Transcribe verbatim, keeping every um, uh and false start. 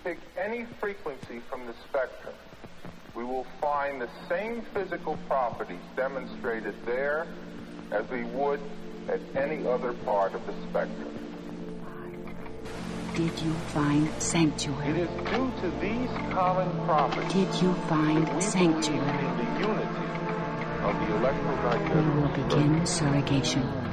pick any frequency from the spectrum, we will find the same physical properties demonstrated there as we would at any other part of the spectrum. Did you find sanctuary? It is due to these common properties. Did you find that we sanctuary? believe in the unity of the electromagnetic We will begin surrogation.